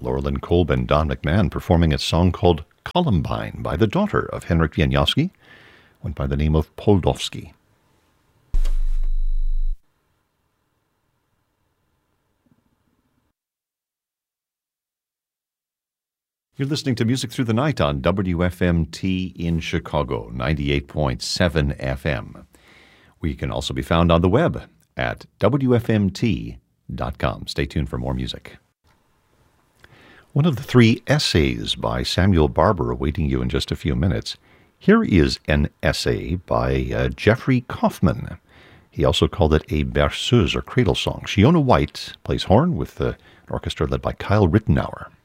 Laurel Lynn Kolb and Don McMahon performing a song called Columbine by the daughter of Henryk Wieniawski, went by the name of Poldowski. You're listening to Music Through the Night on WFMT in Chicago, 98.7 FM. We can also be found on the web at WFMT.com. Stay tuned for more music. One of the 3 essays by Samuel Barber awaiting you in just a few minutes. Here is an essay by Jeffrey Kaufman. He also called it a berceuse or cradle song. Shiona White plays horn with the orchestra led by Kyle Rittenauer.